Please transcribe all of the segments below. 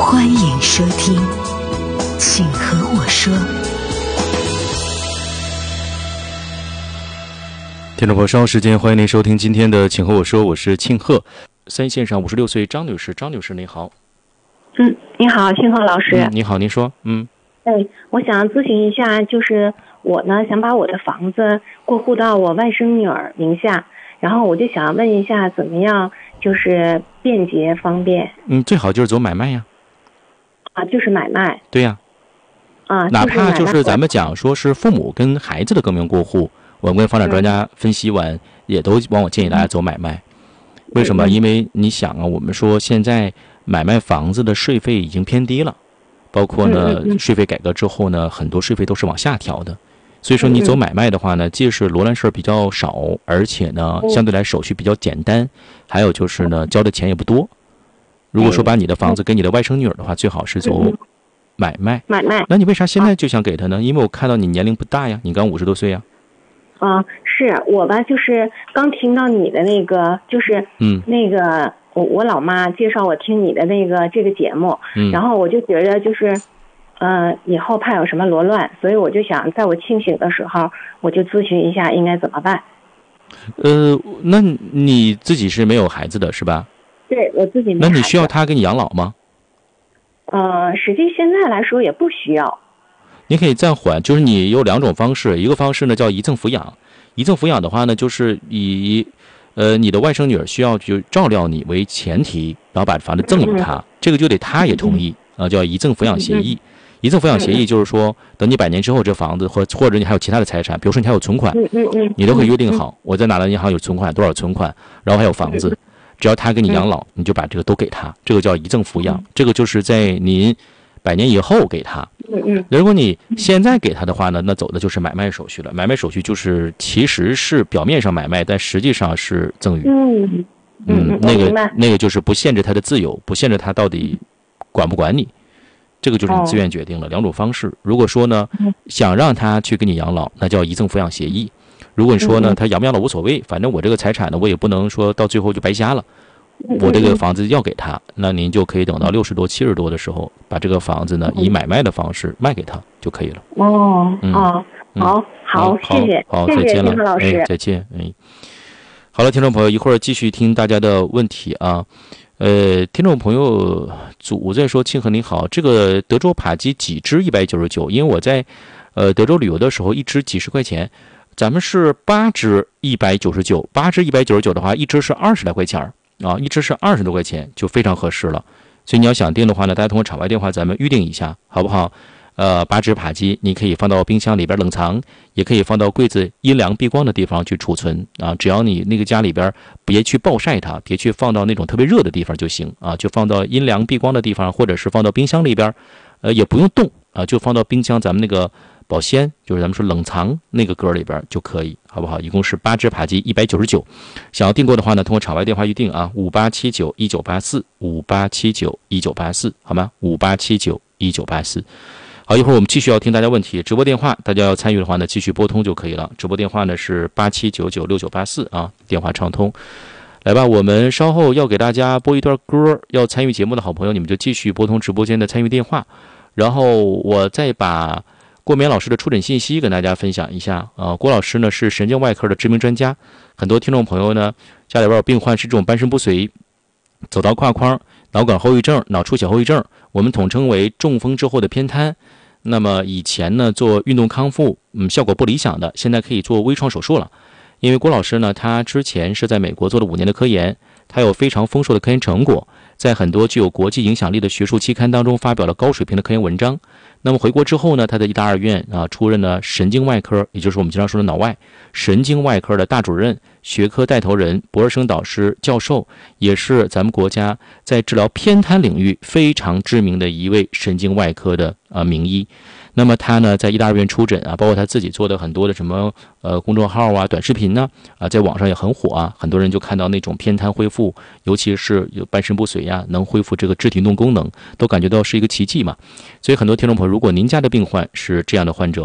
欢迎收听，请和我说。 听众朋友，稍后时间欢迎您收听今天的请和我说，我是庆贺。三线上56岁张女士，张女士您好。 你好，庆贺老师。 你好，您说。 我想咨询一下，就是我呢想把我的房子过户到我外甥女儿名下，然后我就想问一下怎么样就是便捷方便。 最好就是走买卖呀。 就是买卖。 对呀。哪怕就是咱们讲说是父母跟孩子的更名过户，我们跟房产专家分析完，也都往往建议大家走买卖。为什么？因为你想啊，我们说现在买卖房子的税费已经偏低了，包括呢税费改革之后呢，很多税费都是往下调的。所以说你走买卖的话呢，既是罗乱事儿比较少，而且呢相对来手续比较简单，还有就是呢交的钱也不多。如果说把你的房子给你的外甥女儿的话，最好是走买卖。那你为啥现在就想给她呢？因为我看到你年龄不大呀，你刚50多岁呀。 是我吧，就是刚听到你的那个，就是那个我老妈介绍我听你的这个节目，然后我就觉得就是以后怕有什么罗乱，所以我就想在我清醒的时候，我就咨询一下应该怎么办。 那你自己是没有孩子的是吧？ 对，我自己没孩子。 那你需要他给你养老吗？ 实际现在来说也不需要。 你可以暂缓，就是你有两种方式，一个方式呢叫遗赠抚养。遗赠抚养的话呢，就是以你的外甥女儿需要就照料你为前提，然后把房子赠与她，这个就得她也同意叫遗赠抚养协议。遗赠抚养协议就是说，等你100年之后，这房子或者你还有其他的财产，比如说你还有存款，你都可以约定好，我在哪的银行有存款，多少存款，然后还有房子，只要他给你养老，你就把这个都给他，这个叫遗赠抚养。这个就是在您100年以后给他。如果你现在给他的话呢，那走的就是买卖手续了。买卖手续就是其实是表面上买卖，但实际上是赠与。那个就是不限制他的自由，不限制他到底管不管你，这个就是你自愿决定了。两种方式。如果说呢想让他去给你养老，那叫遗赠抚养协议。如果你说呢他养不养老无所谓，反正我这个财产呢我也不能说到最后就白瞎了，我这个房子要给他，那您就可以等到60多70多的时候，把这这子呢以买卖的方式卖给他就可以了。 好，谢谢， 好，再见了， 老师， 再见。好了，听众朋友，一会儿继续听大家的问题啊。听众朋友组在说，庆贺您好，这个德州扒鸡几只199？因为我在德州旅游的时候，一只几十块钱，咱们是8只199，8只199的话，一只是20来块钱一只是20多块钱，就非常合适了。所以你要想订的话呢，大家通过场外电话咱们预定一下，好不好？8只扒鸡，你可以放到冰箱里边冷藏，也可以放到柜子阴凉避光的地方去储存只要你那个家里边别去暴晒它，别去放到那种特别热的地方就行就放到阴凉避光的地方，或者是放到冰箱里边也不用冻就放到冰箱咱们那个保鲜，就是咱们说冷藏那个格里边就可以，好不好？一共是8只扒鸡199，想要订购的话呢，通过场外电话预定58791984，58791984，好吗？58791984。好，一会儿我们继续要听大家问题，直播电话大家要参与的话呢，继续拨通就可以了。直播电话呢是87996984电话畅通。来吧，我们稍后要给大家播一段歌，要参与节目的好朋友，你们就继续拨通直播间的参与电话，然后我再把郭冕老师的出诊信息跟大家分享一下郭老师呢是神经外科的知名专家，很多听众朋友呢家里边有病患是这种半身不遂、走道跨框、脑梗后遗症、脑出血后遗症，我们统称为中风之后的偏瘫。那么以前呢做运动康复效果不理想的，现在可以做微创手术了。因为郭老师呢他之前是在美国做了5年的科研，他有非常丰硕的科研成果，在很多具有国际影响力的学术期刊当中发表了高水平的科研文章。那么回国之后呢，他在医大2院出任了神经外科，也就是我们经常说的脑外神经外科的大主任、学科带头人、博士生导师、教授，也是咱们国家在治疗偏瘫领域非常知名的一位神经外科的名医。那么他呢在医大2院出诊包括他自己做的很多的什么公众号短视频呢在网上也很火很多人就看到那种偏瘫恢复，尤其是有半身不遂能恢复这个肢体运动功能，都感觉到是一个奇迹嘛。所以很多听众朋友，如果您家的病患是这样的患者，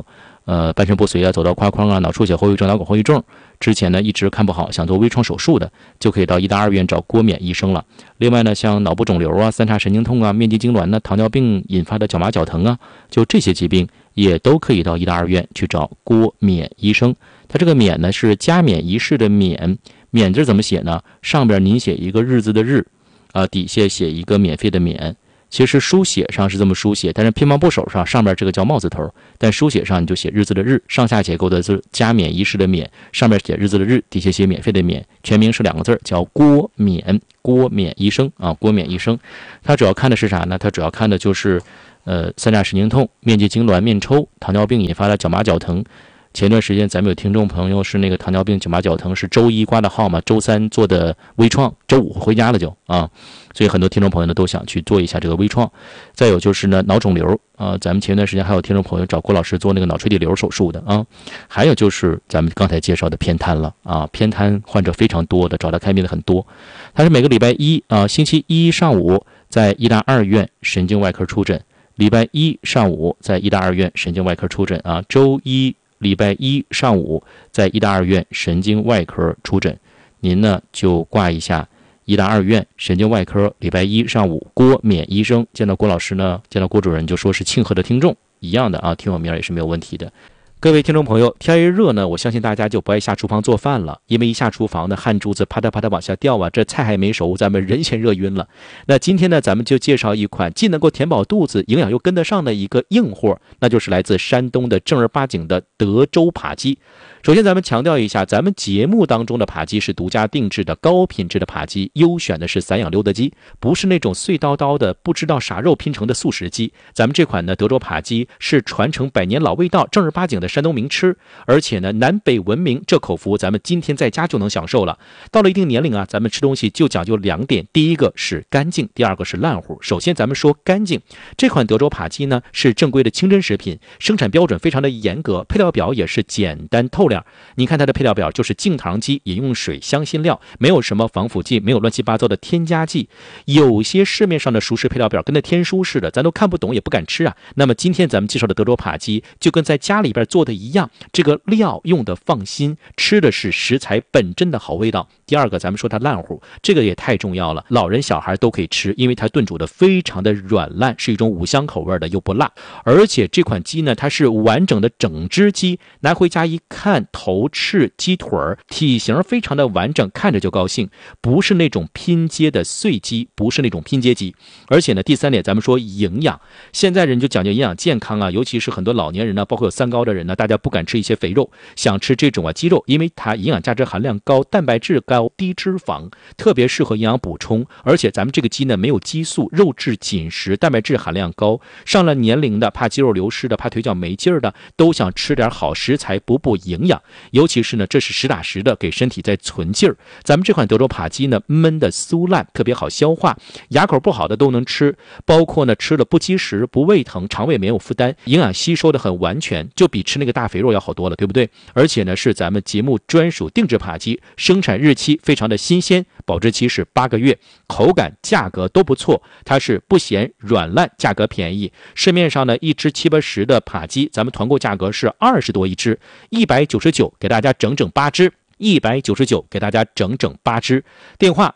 半身不遂啊，走到胯框啊，脑出血后遗症、脑梗后遗症，之前呢一直看不好，想做微创手术的，就可以到医大2院找郭冕医生了。另外呢，像脑部肿瘤啊、三叉神经痛啊、面积痉挛呢、糖尿病引发的脚麻脚疼啊，就这些疾病也都可以到医大2院去找郭冕医生。他这个冕呢是加冕仪式的冕，冕字怎么写呢？上边您写一个日字的日，底下写一个免费的免。其实书写上是这么书写，但是乒乓波手上面这个叫帽字头，但书写上你就写日字的日，上下结构的字加冕仪式的冕，上面写日字的日，底下写免费的免，全名是2个字，叫郭冕，郭冕医生啊，郭冕医生。他主要看的是啥呢？他主要看的就是三叉神经痛、面积痉挛、面抽、糖尿病引发的脚麻脚疼。前段时间咱们有听众朋友是那个糖尿病脚麻脚疼，是周1挂的号嘛，周3做的微创，周5回家了就所以很多听众朋友呢都想去做一下这个微创。再有就是呢脑肿瘤咱们前段时间还有听众朋友找郭老师做那个脑垂体瘤手术的还有就是咱们刚才介绍的偏瘫了偏瘫患者非常多的，找他看病的很多。他是每个礼拜一星期一上午在医大2院神经外科出诊，礼拜一上午在医大2院神经外科出诊周一礼拜一上午在医大2院神经外科出诊，您呢就挂一下医大2院神经外科，礼拜一上午郭冕医生。见到郭老师呢，见到郭主任就说是庆贺的听众一样的听我名也是没有问题的。各位听众朋友，天一热呢，我相信大家就不爱下厨房做饭了，因为一下厨房呢，汗珠子啪嗒啪嗒往下掉这菜还没熟，咱们人先热晕了。那今天呢，咱们就介绍一款既能够填饱肚子，营养又跟得上的一个硬货，那就是来自山东的正儿八经的德州扒鸡。首先咱们强调一下，咱们节目当中的扒鸡是独家定制的高品质的扒鸡，优选的是散养溜的鸡，不是那种碎叨叨的不知道啥肉拼成的速食鸡。咱们这款呢德州扒鸡是传承100年老味道，正儿八经的山东名吃，而且呢南北闻名，这口福咱们今天在家就能享受了。到了一定年龄咱们吃东西就讲究2点，第一个是干净，第二个是烂乎。首先咱们说干净，这款德州扒鸡呢是正规的清真食品，生产标准非常的严格，配料表也是简单透亮。你看它的配料表就是净糖鸡、饮用水、香辛料，没有什么防腐剂，没有乱七八糟的添加剂。有些市面上的熟食配料表跟那天书似的，咱都看不懂也不敢吃那么今天咱们介绍的德州扒鸡就跟在家里边做的一样，这个料用的放心，吃的是食材本真的好味道。第二个咱们说它烂乎，这个也太重要了，老人小孩都可以吃，因为它炖煮的非常的软烂，是一种5香口味的，又不辣。而且这款鸡呢它是完整的整只鸡，拿回家一看，头翅鸡腿体型非常的完整，看着就高兴，不是那种拼接的碎鸡，不是那种拼接鸡。而且呢第3点咱们说营养，现在人就讲究营养健康尤其是很多老年人包括有3高的人大家不敢吃一些肥肉，想吃这种鸡肉，因为它营养价值含量高，蛋白质高，低脂肪，特别适合营养补充。而且咱们这个鸡呢没有激素，肉质紧实，蛋白质含量高，上了年龄的怕肌肉流失的，怕腿脚没劲儿的，都想吃点好食材补营养。尤其是呢这是实打实的给身体在存劲儿。咱们这款德州扒鸡呢焖的酥烂，特别好消化，牙口不好的都能吃，包括呢吃了不积食不胃疼，肠胃没有负担，营养吸收的很完全，就比吃那个大肥肉要好多了，对不对？而且呢是咱们节目专属定制扒鸡，生产日期非常的新鲜，保质期是8个月，口感价格都不错，它是不咸软烂，价格便宜。市面上呢一只70-80的扒鸡，咱们团购价格是20多一只，199给大家整整8只，199给大家整整8只。电话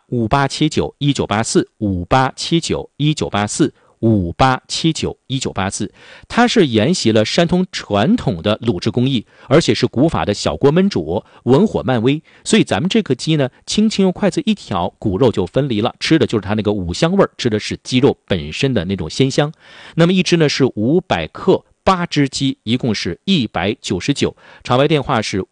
5879-1984，5879-1984，5879-1984。它是沿袭了山东传统的卤制工艺，而且是古法的小锅焖煮，文火慢煨，所以咱们这个鸡呢轻轻用筷子一挑，骨肉就分离了，吃的就是它那个5香味，吃的是鸡肉本身的那种鲜香。那么一只呢是500克，8只鸡一共是199，场外电话是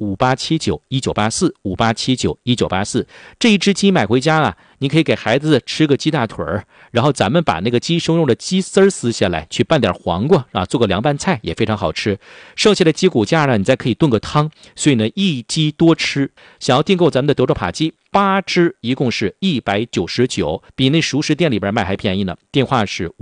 5879-1984，5879-1984。这一只鸡买回家你可以给孩子吃个鸡大腿然后咱们把那个鸡胸肉的鸡丝撕下来，去拌点黄瓜做个凉拌菜也非常好吃。剩下的鸡骨架呢，你再可以炖个汤，所以呢一鸡多吃。想要订购咱们的德州扒鸡，8只一共是199，比那熟食店里边卖还便宜呢。电话是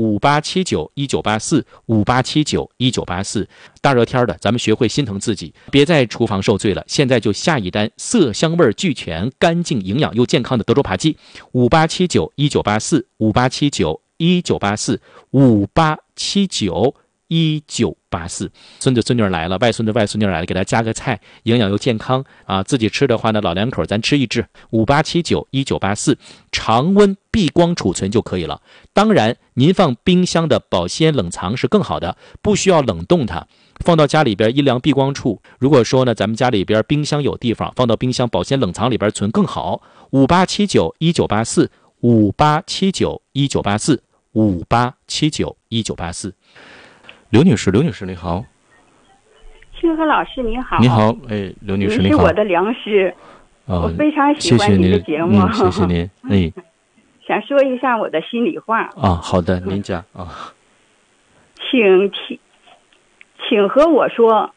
5879-1984，5879-1984。大热天的，咱们学会心疼自己，别在厨房受罪了。现在就下一单，色香味俱全，干净营养又健康的德州扒鸡，5879-1984，5879-1984，5879-1984。 1984，孙子孙女来了，外孙子外孙女来了，给他加个菜，营养又健康啊。自己吃的话呢，老两口咱吃一只58791984，常温避光储存就可以了。当然，您放冰箱的保鲜冷藏是更好的，不需要冷冻它，放到家里边阴凉避光处。如果说呢，咱们家里边冰箱有地方，放到冰箱保鲜冷藏里边存更好。58791984。58791984 58791984。刘女士你好。 清河老师你好。 你好，哎，刘女士你好。 您是我的良师，我非常喜欢您的节目。 谢谢您。哎， 想说一下我的心里话啊。好的，您讲啊。 请和我说，